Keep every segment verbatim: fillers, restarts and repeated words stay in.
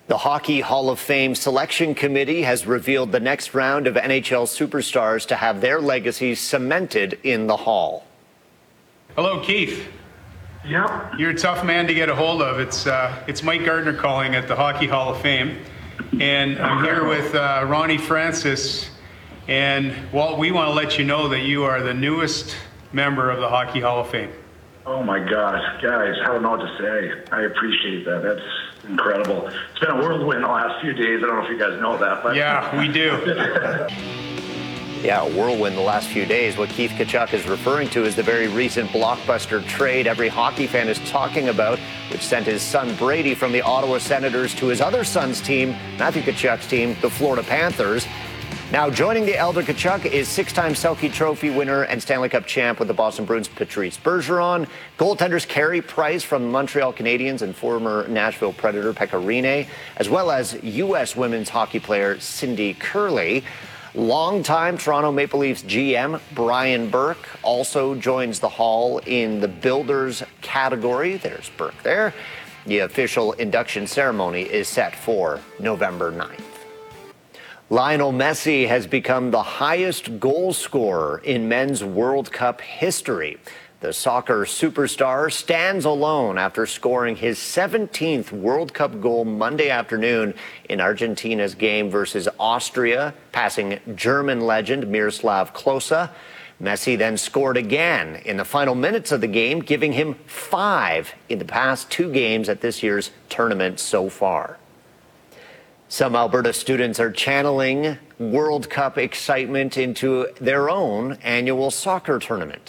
The Hockey Hall of Fame Selection Committee has revealed the next round of N H L superstars to have their legacies cemented in the Hall. Hello, Keith. Yep. You're a tough man to get a hold of. It's uh, it's Mike Gardner calling at the Hockey Hall of Fame. And I'm here with uh, Ronnie Francis. And Walt, we want to let you know that you are the newest member of the Hockey Hall of Fame. Oh my gosh, guys, I don't know what to say. I appreciate that. That's incredible. It's been a whirlwind the last few days. I don't know if you guys know that, but yeah, we do. Yeah, a whirlwind the last few days. What Keith Tkachuk is referring to is the very recent blockbuster trade every hockey fan is talking about, which sent his son Brady from the Ottawa Senators to his other son's team, Matthew Tkachuk's team, the Florida Panthers. Now joining the elder Tkachuk is six-time Selke Trophy winner and Stanley Cup champ with the Boston Bruins, Patrice Bergeron. Goaltenders Carey Price from the Montreal Canadiens and former Nashville Predator Pekka Rinne, as well as U S women's hockey player Cindy Curley. Longtime Toronto Maple Leafs G M Brian Burke also joins the Hall in the Builders category. There's Burke there. The official induction ceremony is set for November ninth. Lionel Messi has become the highest goal scorer in men's World Cup history. The soccer superstar stands alone after scoring his seventeenth World Cup goal Monday afternoon in Argentina's game versus Austria, passing German legend Miroslav Klose. Messi then scored again in the final minutes of the game, giving him five in the past two games at this year's tournament so far. Some Alberta students are channeling World Cup excitement into their own annual soccer tournament.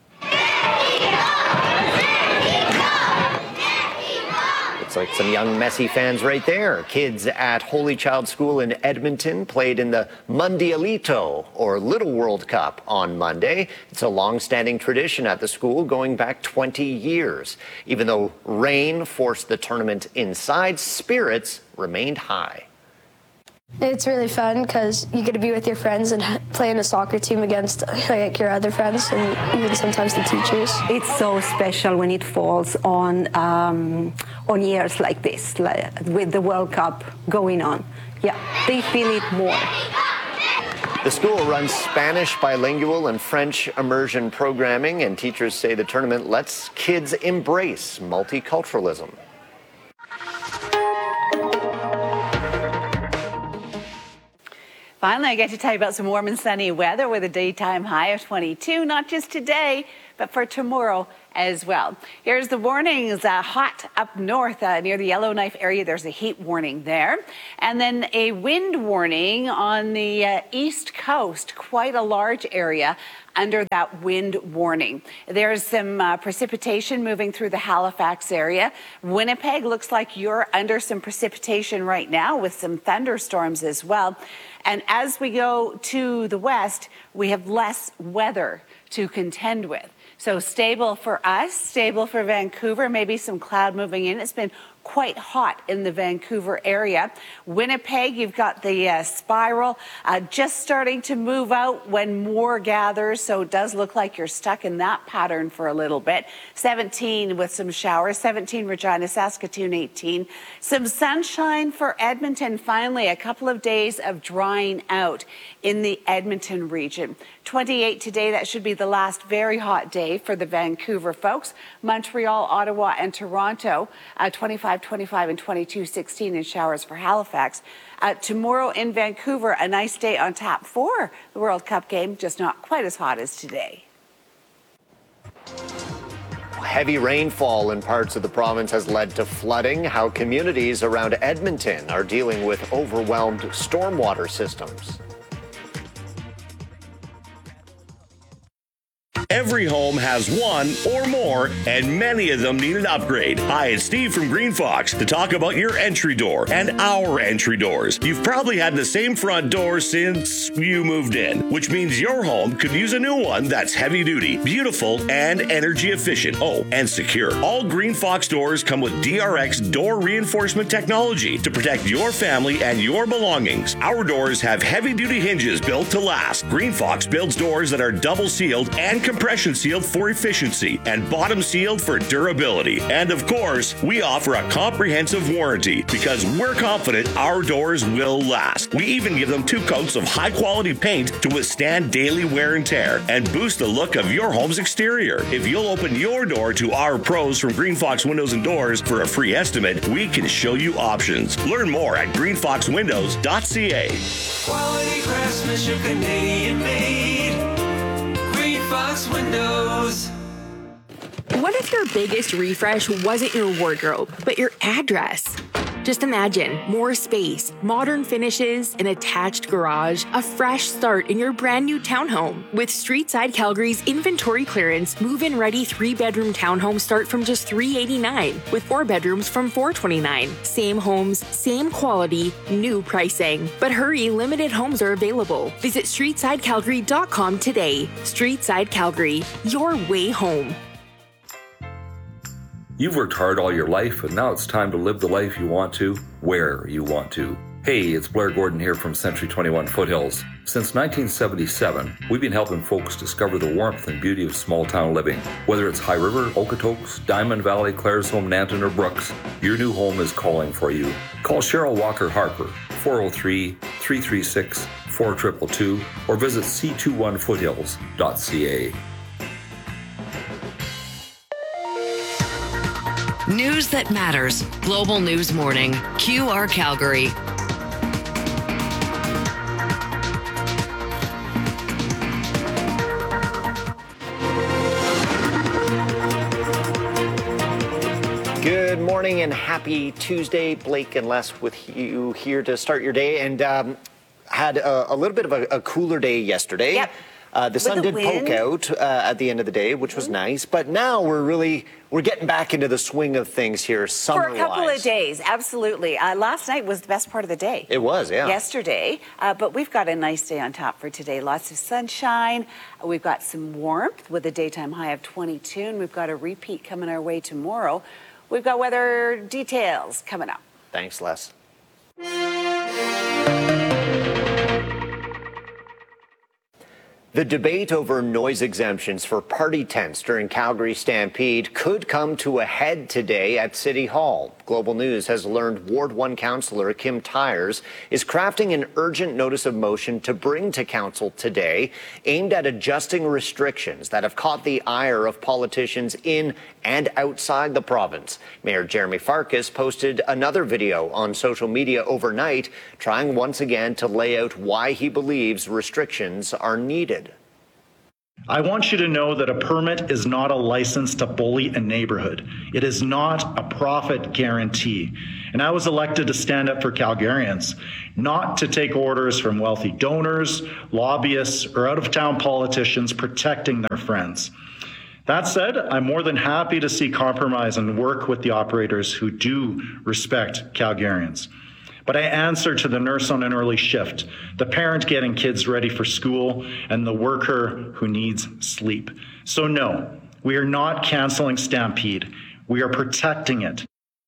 Looks like some young Messi fans right there. Kids at Holy Child School in Edmonton played in the Mundialito, or Little World Cup, on Monday. It's a long-standing tradition at the school going back twenty years. Even though rain forced the tournament inside, spirits remained high. It's really fun because you get to be with your friends and play in a soccer team against like your other friends and even sometimes the teachers. It's so special when it falls on um, on years like this, like, with the World Cup going on. Yeah, they feel it more. The school runs Spanish bilingual and French immersion programming, and teachers say the tournament lets kids embrace multiculturalism. Finally, I get to tell you about some warm and sunny weather with a daytime high of twenty-two, not just today, but for tomorrow as well. Here's the warnings. Uh, hot up north uh, near the Yellowknife area. There's a heat warning there. And then a wind warning on the uh, east coast, quite a large area under that wind warning. There's some uh, precipitation moving through the Halifax area. Winnipeg looks like you're under some precipitation right now with some thunderstorms as well. And as we go to the west, we have less weather to contend with. So stable for us, stable for Vancouver, maybe some cloud moving in. It's been quite hot in the Vancouver area. Winnipeg, you've got the uh, spiral uh, just starting to move out when more gathers, so it does look like you're stuck in that pattern for a little bit. seventeen with some showers, seventeen Regina, Saskatoon eighteen. Some sunshine for Edmonton, finally, a couple of days of drying out in the Edmonton region. twenty-eight today, that should be the last very hot day for the Vancouver folks. Montreal, Ottawa, and Toronto, uh, twenty-five, twenty-five, and twenty-two, sixteen in showers for Halifax. Uh, tomorrow in Vancouver, a nice day on tap for the World Cup game, just not quite as hot as today. Heavy rainfall in parts of the province has led to flooding. How communities around Edmonton are dealing with overwhelmed stormwater systems. Every home has one or more, and many of them need an upgrade. Hi, it's Steve from Green Fox to talk about your entry door and our entry doors. You've probably had the same front door since you moved in, which means your home could use a new one that's heavy duty, beautiful, and energy efficient. Oh, and secure. All Green Fox doors come with D R X door reinforcement technology to protect your family and your belongings. Our doors have heavy duty hinges built to last. Green Fox builds doors that are double sealed and compressed compression sealed for efficiency and bottom sealed for durability. And of course, we offer a comprehensive warranty because we're confident our doors will last. We even give them two coats of high quality paint to withstand daily wear and tear and boost the look of your home's exterior. If you'll open your door to our pros from Green Fox Windows and Doors for a free estimate, we can show you options. Learn more at green fox windows dot c a. Quality craftsmanship, Canadian made. Green Fox Windows. What if your biggest refresh wasn't your wardrobe, but your address? Just imagine more space, modern finishes, an attached garage, a fresh start in your brand new townhome. With Streetside Calgary's inventory clearance, move-in ready three-bedroom townhomes start from just three hundred eighty-nine dollars, with four bedrooms from four hundred twenty-nine dollars. Same homes, same quality, new pricing. But hurry, limited homes are available. Visit streetside calgary dot com today. Streetside Calgary, your way home. You've worked hard all your life, and now it's time to live the life you want to, where you want to. Hey, it's Blair Gordon here from Century twenty-one Foothills. Since nineteen seventy-seven, we've been helping folks discover the warmth and beauty of small-town living. Whether it's High River, Okotoks, Diamond Valley, Claresholm, Nanton, or Brooks, your new home is calling for you. Call Cheryl Walker Harper, four oh three, three three six, four two two two, or visit c twenty-one foothills dot c a. News that matters. Global News Morning. Q R Calgary. Good morning and happy Tuesday. Blake and Les with you here to start your day. And um, had a, a little bit of a, a cooler day yesterday. Yep. Uh, the sun the did wind. poke out uh, at the end of the day, which was nice. But now we're really, we're getting back into the swing of things here, summer-wise. For a couple of days, absolutely. Uh, last night was the best part of the day. It was, yeah. Yesterday, uh, but we've got a nice day on top for today. Lots of sunshine. Uh, we've got some warmth with a daytime high of twenty-two, and we've got a repeat coming our way tomorrow. We've got weather details coming up. Thanks, Les. The debate over noise exemptions for party tents during Calgary Stampede could come to a head today at City Hall. Global News has learned Ward one Councillor Kim Tyers is crafting an urgent notice of motion to bring to Council today aimed at adjusting restrictions that have caught the ire of politicians in and outside the province. Mayor Jeremy Farkas posted another video on social media overnight, trying once again to lay out why he believes restrictions are needed. I want you to know that a permit is not a license to bully a neighborhood. It is not a profit guarantee. And I was elected to stand up for Calgarians, not to take orders from wealthy donors, lobbyists, or out-of-town politicians protecting their friends. That said, I'm more than happy to see compromise and work with the operators who do respect Calgarians. But I answer to the nurse on an early shift, the parent getting kids ready for school, and the worker who needs sleep. So no, we are not canceling Stampede. We are protecting it.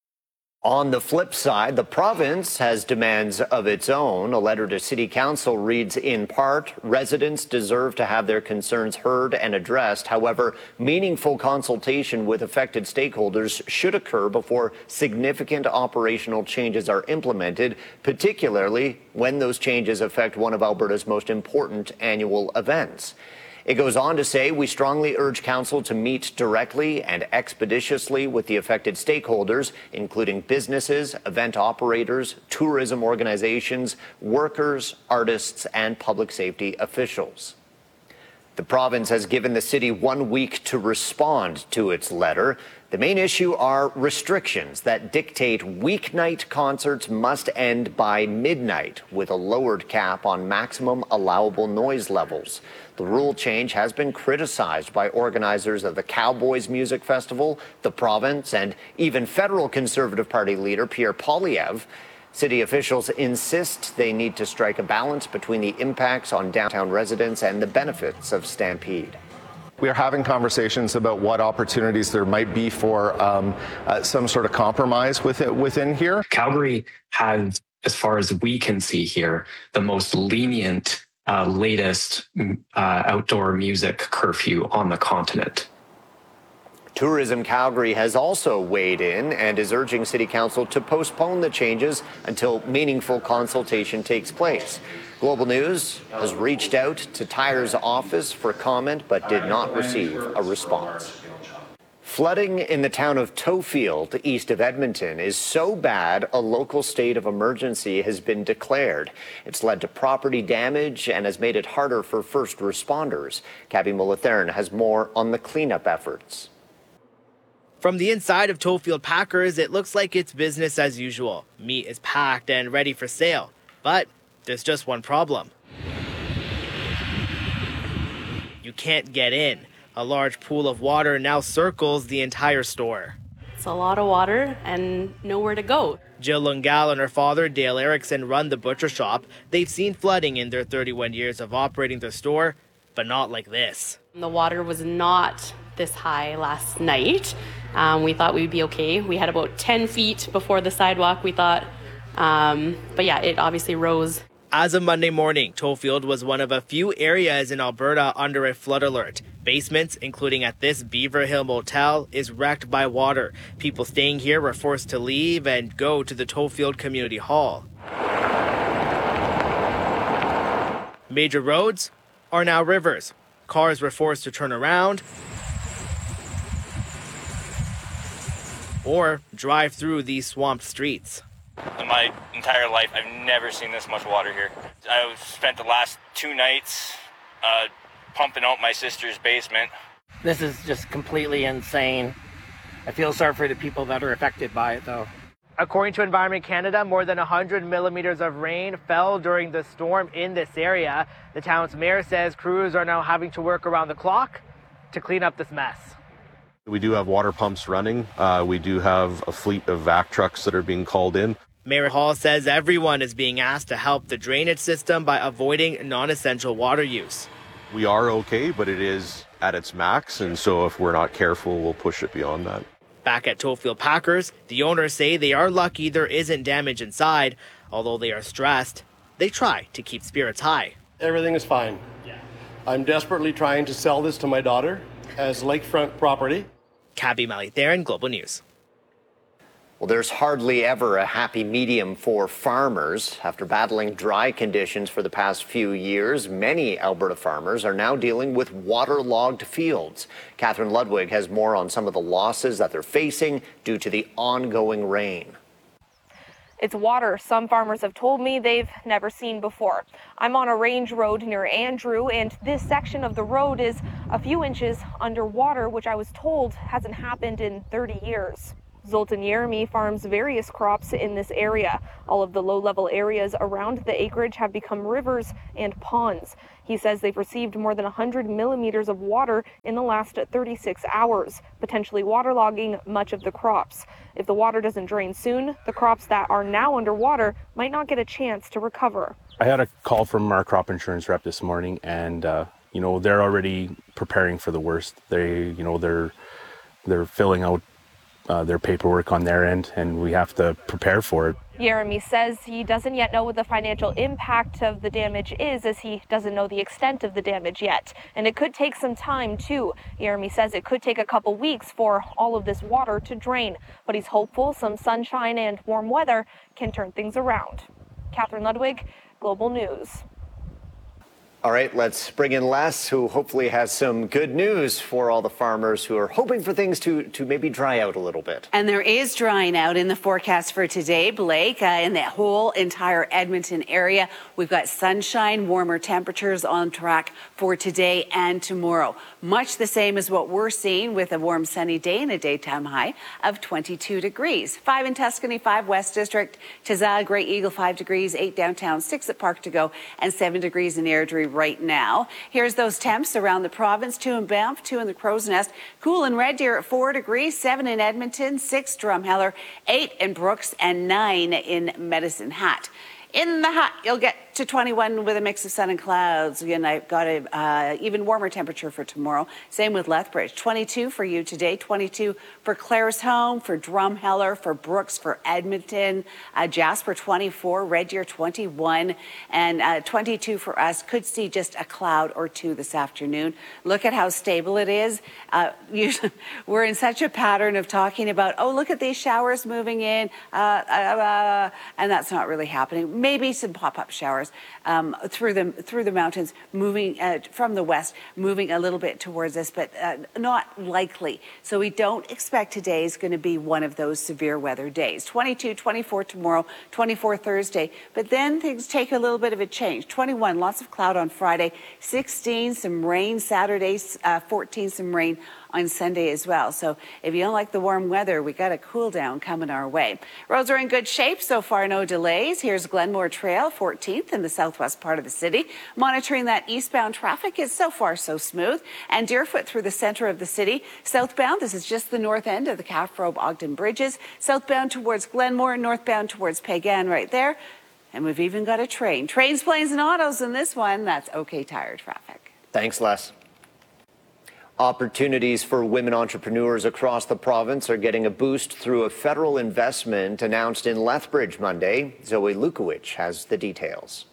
On the flip side, the province has demands of its own. A letter to City Council reads, in part, residents deserve to have their concerns heard and addressed. However, meaningful consultation with affected stakeholders should occur before significant operational changes are implemented, particularly when those changes affect one of Alberta's most important annual events. It goes on to say, we strongly urge Council to meet directly and expeditiously with the affected stakeholders, including businesses, event operators, tourism organizations, workers, artists, and public safety officials. The province has given the city one week to respond to its letter. The main issue are restrictions that dictate weeknight concerts must end by midnight with a lowered cap on maximum allowable noise levels. The rule change has been criticized by organizers of the Cowboys Music Festival, the province, and even federal Conservative Party leader Pierre Poilievre. City officials insist they need to strike a balance between the impacts on downtown residents and the benefits of Stampede. We are having conversations about what opportunities there might be for um, uh, some sort of compromise with it, within here. Calgary has, as far as we can see here, the most lenient uh, latest uh, outdoor music curfew on the continent. Tourism Calgary has also weighed in and is urging City Council to postpone the changes until meaningful consultation takes place. Global News has reached out to Tyre's office for comment but did not receive a response. Flooding in the town of Tofield, east of Edmonton, is so bad a local state of emergency has been declared. It's led to property damage and has made it harder for first responders. Cabby Mulathern has more on the cleanup efforts. From the inside of Tofield Packers, it looks like it's business as usual. Meat is packed and ready for sale. But there's just one problem. You can't get in. A large pool of water now circles the entire store. It's a lot of water and nowhere to go. Jill Lungal and her father, Dale Erickson, run the butcher shop. They've seen flooding in their thirty-one years of operating the store, but not like this. The water was not this high last night. Um, we thought we'd be okay. We had about ten feet before the sidewalk, we thought. Um, but yeah, it obviously rose. As of Monday morning, Tofield was one of a few areas in Alberta under a flood alert. Basements, including at this Beaver Hill Motel, is wrecked by water. People staying here were forced to leave and go to the Tofield Community Hall. Major roads are now rivers. Cars were forced to turn around or drive through these swamped streets. In my entire life, I've never seen this much water here. I spent the last two nights uh, pumping out my sister's basement. This is just completely insane. I feel sorry for the people that are affected by it, though. According to Environment Canada, more than one hundred millimeters of rain fell during the storm in this area. The town's mayor says crews are now having to work around the clock to clean up this mess. We do have water pumps running. Uh, we do have a fleet of vac trucks that are being called in. Mayor Hall says everyone is being asked to help the drainage system by avoiding non-essential water use. We are okay, but it is at its max, and so if we're not careful, we'll push it beyond that. Back at Tofield Packers, the owners say they are lucky there isn't damage inside. Although they are stressed, they try to keep spirits high. Everything is fine. Yeah. I'm desperately trying to sell this to my daughter as lakefront property. Cabby Mulathern, Global News. Well, there's hardly ever a happy medium for farmers. After battling dry conditions for the past few years, many Alberta farmers are now dealing with waterlogged fields. Catherine Ludwig has more on some of the losses that they're facing due to the ongoing rain. It's water some farmers have told me they've never seen before. I'm on a range road near Andrew, and this section of the road is a few inches underwater, which I was told hasn't happened in thirty years. Zoltan Yeremy farms various crops in this area. All of the low-level areas around the acreage have become rivers and ponds. He says they've received more than one hundred millimeters of water in the last thirty-six hours, potentially waterlogging much of the crops. If the water doesn't drain soon, the crops that are now underwater might not get a chance to recover. I had a call from our crop insurance rep this morning, and uh, you know, they're already preparing for the worst. They, you know, they're they're filling out Uh, their paperwork on their end, and we have to prepare for it. Yeremy says he doesn't yet know what the financial impact of the damage is, as he doesn't know the extent of the damage yet. And it could take some time, too. Yeremy says it could take a couple weeks for all of this water to drain, but he's hopeful some sunshine and warm weather can turn things around. Catherine Ludwig, Global News. All right, let's bring in Les, who hopefully has some good news for all the farmers who are hoping for things to, to maybe dry out a little bit. And there is drying out in the forecast for today, Blake, uh, in the whole entire Edmonton area. We've got sunshine, warmer temperatures on track for today and tomorrow. Much the same as what we're seeing with a warm sunny day and a daytime high of twenty-two degrees. Five in Tuscany, five West District, Tazal, Grey Eagle, five degrees, eight downtown, six at Park to Go, and seven degrees in Airdrie right now. Here's those temps around the province. Two in Banff, two in the Crow's Nest. Cool in Red Deer at four degrees, seven in Edmonton, six Drumheller, eight in Brooks, and nine in Medicine Hat. In the Hat, you'll get to twenty-one with a mix of sun and clouds. Again, I've got an uh, even warmer temperature for tomorrow. Same with Lethbridge. twenty-two for you today, twenty-two for Claresholm, for Drumheller, for Brooks, for Edmonton, uh, Jasper twenty-four, Red Deer twenty-one, and uh, twenty-two for us. Could see just a cloud or two this afternoon. Look at how stable it is. Uh, usually, we're in such a pattern of talking about, oh, look at these showers moving in, uh, uh, uh, and that's not really happening. Maybe some pop-up showers um, through the through the mountains, moving uh, from the west, moving a little bit towards us, but uh, not likely. So we don't expect today is going to be one of those severe weather days. twenty-two, twenty-four tomorrow, twenty-four Thursday, but then things take a little bit of a change. twenty-one, lots of cloud on Friday, sixteen, some rain Saturday, uh, fourteen, some rain on Sunday as well. So if you don't like the warm weather, we got a cool down coming our way. Roads are in good shape so far, no delays. Here's Glenmore Trail, fourteenth in the southwest part of the city. Monitoring that eastbound traffic is so far so smooth. And Deerfoot through the center of the city. Southbound, this is just the north end of the Calfrobe Ogden bridges. Southbound towards Glenmore, northbound towards Pagan right there. And we've even got a train. Trains, planes, and autos in this one. That's OK Tire traffic. Thanks, Les. Opportunities for women entrepreneurs across the province are getting a boost through a federal investment announced in Lethbridge Monday. Zoe Lukowicz has the details.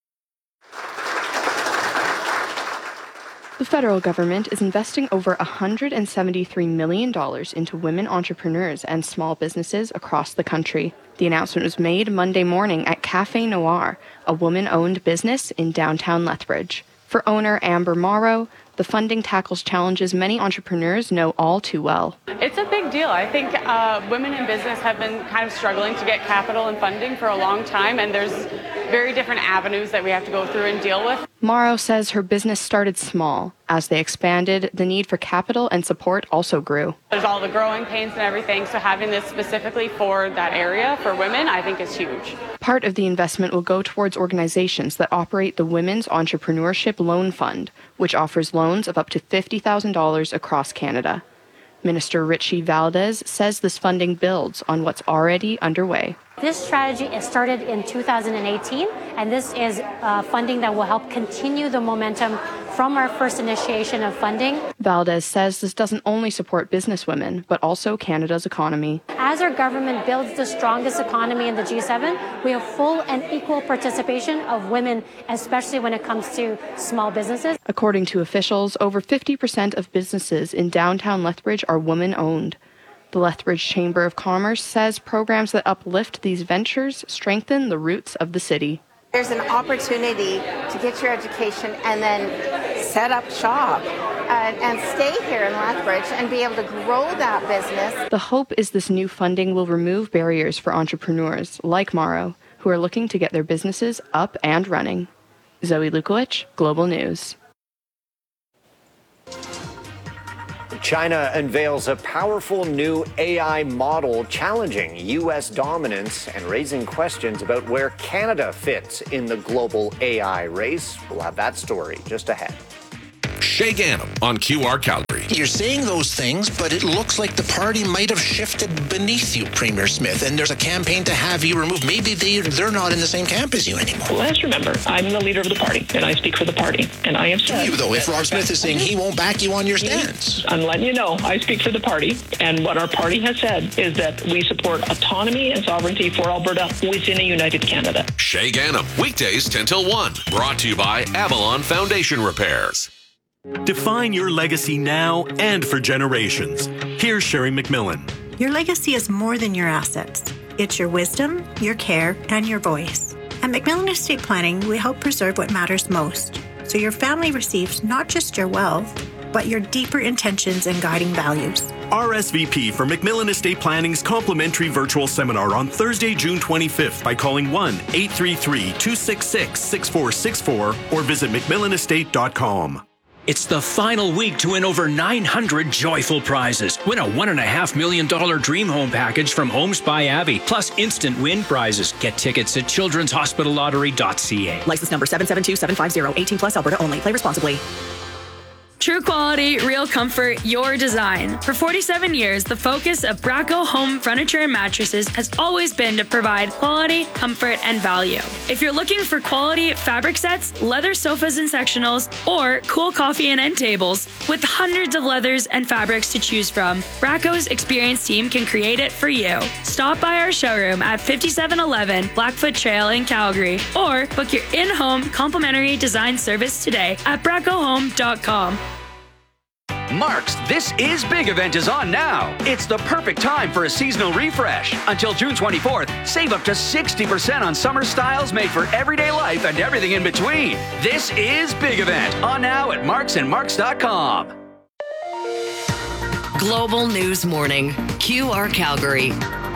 The federal government is investing over one hundred seventy-three million dollars into women entrepreneurs and small businesses across the country. The announcement was made Monday morning at Café Noir, a woman-owned business in downtown Lethbridge. For owner Amber Morrow, the funding tackles challenges many entrepreneurs know all too well. It's a big deal. I think uh, women in business have been kind of struggling to get capital and funding for a long time, and there's very different avenues that we have to go through and deal with. Morrow says her business started small. As they expanded, the need for capital and support also grew. There's all the growing pains and everything, so having this specifically for that area, for women, I think is huge. Part of the investment will go towards organizations that operate the Women's Entrepreneurship Loan Fund, which offers loans of up to fifty thousand dollars across Canada. Minister Richie Valdez says this funding builds on what's already underway. This strategy is started in two thousand eighteen, and this is uh, funding that will help continue the momentum from our first initiation of funding. Valdez says this doesn't only support businesswomen, but also Canada's economy. As our government builds the strongest economy in the G seven, we have full and equal participation of women, especially when it comes to small businesses. According to officials, over fifty percent of businesses in downtown Lethbridge are women-owned. The Lethbridge Chamber of Commerce says programs that uplift these ventures strengthen the roots of the city. There's an opportunity to get your education and then set up shop and, and stay here in Lethbridge and be able to grow that business. The hope is this new funding will remove barriers for entrepreneurs like Morrow, who are looking to get their businesses up and running. Zoe Lukowicz, Global News. China unveils a powerful new A I model challenging U S dominance and raising questions about where Canada fits in the global A I race. We'll have that story just ahead. Shay Ganem on Q R Calgary. You're saying those things, but it looks like the party might have shifted beneath you, Premier Smith, and there's a campaign to have you removed. Maybe they, they're not in the same camp as you anymore. Well, let's remember, I'm the leader of the party, and I speak for the party. And I have said... You, though, if Rob Smith is saying he won't back you on your stance. I'm letting you know, I speak for the party, and what our party has said is that we support autonomy and sovereignty for Alberta within a united Canada. Shay Ganem, weekdays ten till one. Brought to you by Avalon Foundation Repairs. Define your legacy now and for generations. Here's Sherry McMillan. Your legacy is more than your assets. It's your wisdom, your care, and your voice. At McMillan Estate Planning, we help preserve what matters most, so your family receives not just your wealth, but your deeper intentions and guiding values. R S V P for McMillan Estate Planning's complimentary virtual seminar on Thursday, June twenty-fifth by calling one eight three three, two six six, six four six four or visit mcmillan estate dot com. It's the final week to win over nine hundred joyful prizes. Win a one point five million dollars dream home package from Homes by Abbey, plus instant win prizes. Get tickets at children's hospital lottery dot c a. License number seven seven two seven five zero, eighteen plus, Alberta only. Play responsibly. True quality, real comfort, your design. For forty-seven years, the focus of Bracco Home Furniture and Mattresses has always been to provide quality, comfort, and value. If you're looking for quality fabric sets, leather sofas and sectionals, or cool coffee and end tables, with hundreds of leathers and fabrics to choose from, Bracco's experienced team can create it for you. Stop by our showroom at fifty-seven eleven Blackfoot Trail in Calgary, or book your in-home complimentary design service today at bracco home dot com. Mark's This Is Big event is on now. It's the perfect time for a seasonal refresh. Until June twenty-fourth, save up to sixty percent on summer styles made for everyday life and everything in between. This is Big event on now at marks and marks dot com. Global News Morning, Q R Calgary.